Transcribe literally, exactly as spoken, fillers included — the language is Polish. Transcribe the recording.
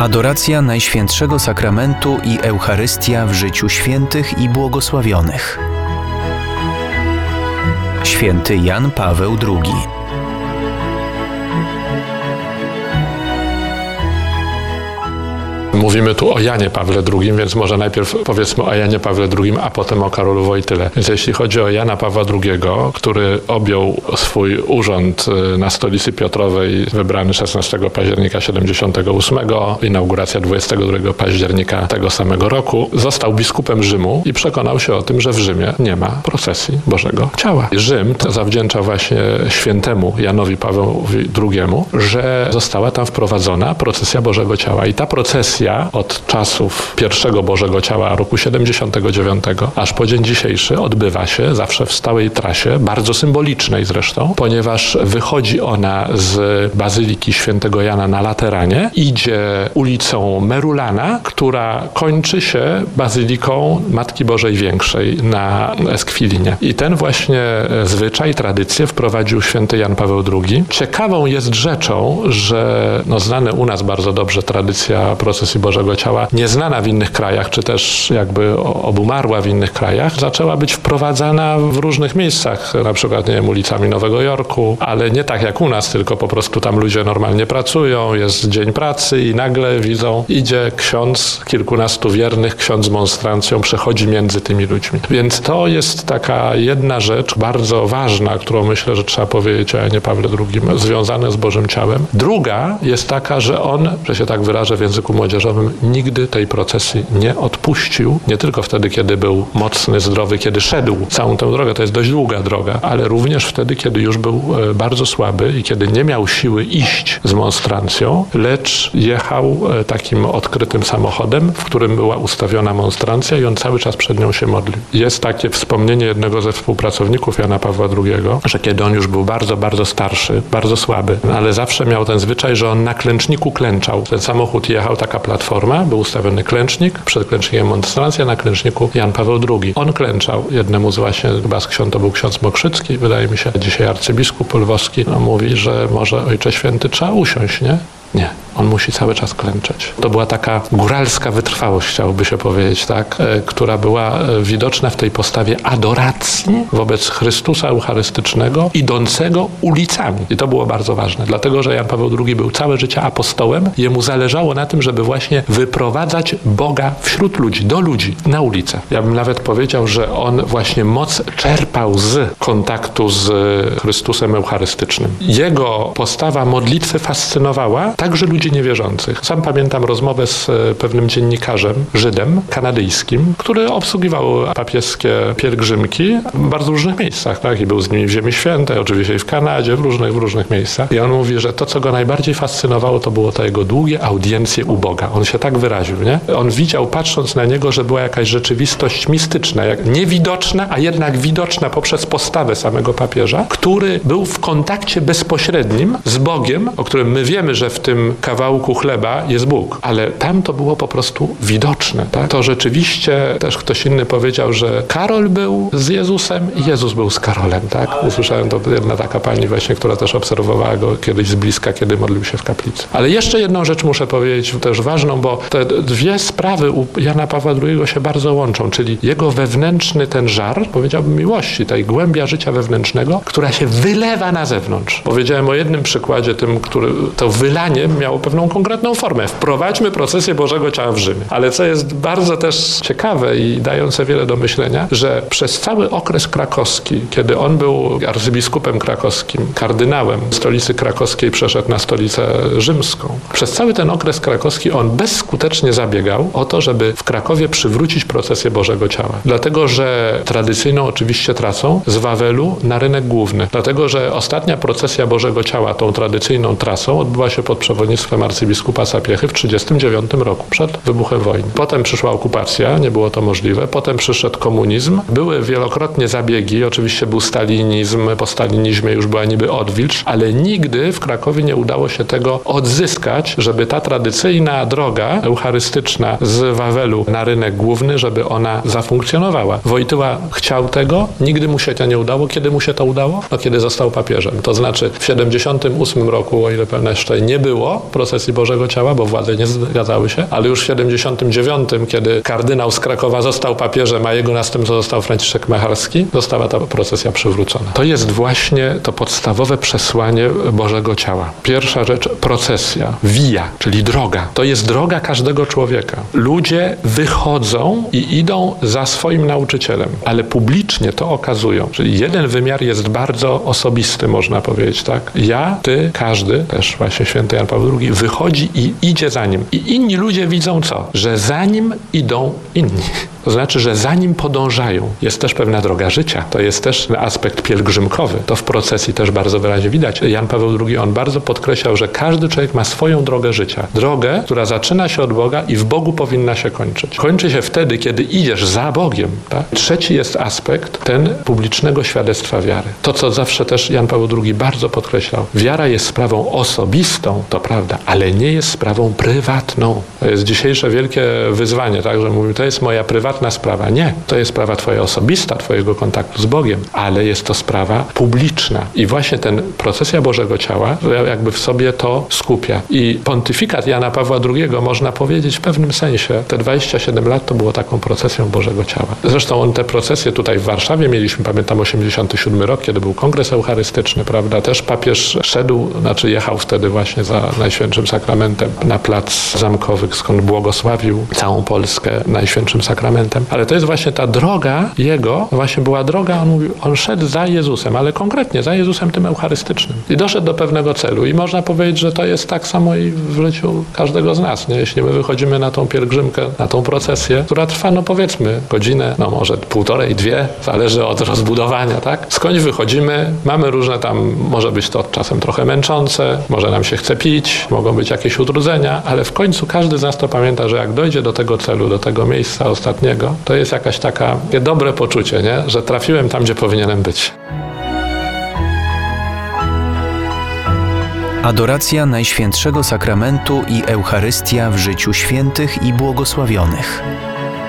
Adoracja Najświętszego Sakramentu i Eucharystia w życiu świętych i błogosławionych. Święty Jan Paweł drugi. Mówimy tu o Janie Pawle drugim, więc może najpierw powiedzmy o Janie Pawle drugim, a potem o Karolu Wojtyle. Więc jeśli chodzi o Jana Pawła drugiego, który objął swój urząd na stolicy Piotrowej, wybrany szesnastego października siedemdziesiątego ósmego, inauguracja dwudziestego drugiego października tego samego roku, został biskupem Rzymu i przekonał się o tym, że w Rzymie nie ma procesji Bożego Ciała. Rzym zawdzięcza właśnie świętemu Janowi Pawłowi drugiemu, że została tam wprowadzona procesja Bożego Ciała i ta procesja od czasów pierwszego Bożego Ciała roku siedemdziesiątego dziewiątego aż po dzień dzisiejszy odbywa się zawsze w stałej trasie, bardzo symbolicznej zresztą, ponieważ wychodzi ona z Bazyliki Świętego Jana na Lateranie, idzie ulicą Merulana, która kończy się Bazyliką Matki Bożej Większej na Eskwilinie. I ten właśnie zwyczaj, tradycję wprowadził święty Jan Paweł drugi. Ciekawą jest rzeczą, że no, znane u nas bardzo dobrze tradycja procesji Bożego Ciała, nieznana w innych krajach, czy też jakby obumarła w innych krajach, zaczęła być wprowadzana w różnych miejscach, na przykład, nie wiem, ulicami Nowego Jorku, ale nie tak jak u nas, tylko po prostu tam ludzie normalnie pracują, jest dzień pracy i nagle widzą, idzie ksiądz, kilkunastu wiernych, ksiądz z monstrancją przechodzi między tymi ludźmi. Więc to jest taka jedna rzecz bardzo ważna, którą myślę, że trzeba powiedzieć o Janie Pawle drugim, związane z Bożym Ciałem. Druga jest taka, że on, że się tak wyrażę w języku młodzieżowym, nigdy tej procesji nie odpuścił. Nie tylko wtedy, kiedy był mocny, zdrowy, kiedy szedł całą tę drogę, to jest dość długa droga, ale również wtedy, kiedy już był bardzo słaby i kiedy nie miał siły iść z monstrancją, lecz jechał takim odkrytym samochodem, w którym była ustawiona monstrancja i on cały czas przed nią się modlił. Jest takie wspomnienie jednego ze współpracowników Jana Pawła drugiego, że kiedy on już był bardzo, bardzo starszy, bardzo słaby, ale zawsze miał ten zwyczaj, że on na klęczniku klęczał. Ten samochód jechał, taka platforma, był ustawiony klęcznik, przed klęcznikiem monstrancja, na klęczniku Jan Paweł drugi. On klęczał. Jednemu z właśnie, chyba z ksiądz, to był ksiądz Mokrzycki, wydaje mi się, dzisiaj arcybiskup lwowski, no, mówi, że może Ojcze Święty trzeba usiąść, nie? Nie. On musi cały czas klęczeć. To była taka góralska wytrwałość, chciałoby się powiedzieć, tak, e, która była widoczna w tej postawie adoracji wobec Chrystusa Eucharystycznego, idącego ulicami. I to było bardzo ważne, dlatego że Jan Paweł drugi był całe życie apostołem. Jemu zależało na tym, żeby właśnie wyprowadzać Boga wśród ludzi, do ludzi, na ulicę. Ja bym nawet powiedział, że on właśnie moc czerpał z kontaktu z Chrystusem Eucharystycznym. Jego postawa modlitwy fascynowała także ludzi niewierzących. Sam pamiętam rozmowę z pewnym dziennikarzem, Żydem kanadyjskim, który obsługiwał papieskie pielgrzymki w bardzo różnych miejscach, tak? I był z nimi w Ziemi Świętej, oczywiście i w Kanadzie, w różnych, w różnych miejscach. I on mówi, że to, co go najbardziej fascynowało, to było to jego długie audiencje u Boga. On się tak wyraził, nie? On widział, patrząc na niego, że była jakaś rzeczywistość mistyczna, jak niewidoczna, a jednak widoczna poprzez postawę samego papieża, który był w kontakcie bezpośrednim z Bogiem, o którym my wiemy, że w tym kawałku chleba jest Bóg, ale tam to było po prostu widoczne. Tak? To rzeczywiście też ktoś inny powiedział, że Karol był z Jezusem i Jezus był z Karolem. Tak? Usłyszałem to jedna taka pani właśnie, która też obserwowała go kiedyś z bliska, kiedy modlił się w kaplicy. Ale jeszcze jedną rzecz muszę powiedzieć, też ważną, bo te dwie sprawy u Jana Pawła drugiego się bardzo łączą, czyli jego wewnętrzny ten żar, powiedziałbym miłości, tej głębia życia wewnętrznego, która się wylewa na zewnątrz. Powiedziałem o jednym przykładzie, tym, który to wylanie miało pewną konkretną formę. Wprowadźmy procesję Bożego Ciała w Rzymie. Ale co jest bardzo też ciekawe i dające wiele do myślenia, że przez cały okres krakowski, kiedy on był arcybiskupem krakowskim, kardynałem stolicy krakowskiej, przeszedł na stolicę rzymską. Przez cały ten okres krakowski on bezskutecznie zabiegał o to, żeby w Krakowie przywrócić procesję Bożego Ciała. Dlatego, że tradycyjną oczywiście trasą z Wawelu na rynek główny. Dlatego, że ostatnia procesja Bożego Ciała tą tradycyjną trasą odbyła się pod przewodnictwem arcybiskupa Sapiechy w tysiąc dziewięćset trzydziestym dziewiątym roku, przed wybuchem wojny. Potem przyszła okupacja, nie było to możliwe. Potem przyszedł komunizm. Były wielokrotnie zabiegi, oczywiście był stalinizm, po stalinizmie już była niby odwilż, ale nigdy w Krakowie nie udało się tego odzyskać, żeby ta tradycyjna droga eucharystyczna z Wawelu na rynek główny, żeby ona zafunkcjonowała. Wojtyła chciał tego, nigdy mu się to nie udało. Kiedy mu się to udało? No kiedy został papieżem. To znaczy w siedemdziesiątym ósmym roku, o ile pewnie jeszcze nie było procesji Bożego Ciała, bo władze nie zgadzały się, ale już w siedemdziesiątym dziewiątym, kiedy kardynał z Krakowa został papieżem, a jego następcą został Franciszek Macharski, została ta procesja przywrócona. To jest właśnie to podstawowe przesłanie Bożego Ciała. Pierwsza rzecz, procesja, via, czyli droga. To jest droga każdego człowieka. Ludzie wychodzą i idą za swoim nauczycielem, ale publicznie to okazują. Czyli jeden wymiar jest bardzo osobisty, można powiedzieć, tak? Ja, ty, każdy, też właśnie święty Jan Paweł drugi, wychodzi i idzie za nim. I inni ludzie widzą co? Że za nim idą inni. To znaczy, że za nim podążają. Jest też pewna droga życia. To jest też aspekt pielgrzymkowy. To w procesji też bardzo wyraźnie widać. Jan Paweł drugi, on bardzo podkreślał, że każdy człowiek ma swoją drogę życia. Drogę, która zaczyna się od Boga i w Bogu powinna się kończyć. Kończy się wtedy, kiedy idziesz za Bogiem. Tak? Trzeci jest aspekt ten publicznego świadectwa wiary. To, co zawsze też Jan Paweł drugi bardzo podkreślał. Wiara jest sprawą osobistą, to prawda, ale nie jest sprawą prywatną. To jest dzisiejsze wielkie wyzwanie, tak, że mówimy, to jest moja prywatna sprawa. Nie, to jest sprawa twoja osobista, twojego kontaktu z Bogiem, ale jest to sprawa publiczna. I właśnie ten procesja Bożego Ciała jakby w sobie to skupia. I pontyfikat Jana Pawła drugiego, można powiedzieć w pewnym sensie, te dwadzieścia siedem lat to było taką procesją Bożego Ciała. Zresztą on te procesje tutaj w Warszawie mieliśmy, pamiętam osiemdziesiąty siódmy rok, kiedy był kongres eucharystyczny, prawda? Też papież szedł, znaczy jechał wtedy właśnie za Najświętszym Sakramentem na plac Zamkowy, skąd błogosławił całą Polskę Najświętszym Sakramentem. Ale to jest właśnie ta droga jego, właśnie była droga, on mówił, on szedł za Jezusem, ale konkretnie za Jezusem tym eucharystycznym. I doszedł do pewnego celu. I można powiedzieć, że to jest tak samo i w życiu każdego z nas, nie? Jeśli my wychodzimy na tą pielgrzymkę, na tą procesję, która trwa, no powiedzmy, godzinę, no może półtorej, dwie, zależy od rozbudowania, tak? Skądś wychodzimy, mamy różne tam, może być to czasem trochę męczące, może nam się chce pić, mogą być jakieś utrudzenia, ale w końcu każdy z nas to pamięta, że jak dojdzie do tego celu, do tego miejsca ostatniego, to jest jakaś taka dobre poczucie, nie? Że trafiłem tam, gdzie powinienem być. Adoracja Najświętszego Sakramentu i Eucharystia w życiu świętych i błogosławionych.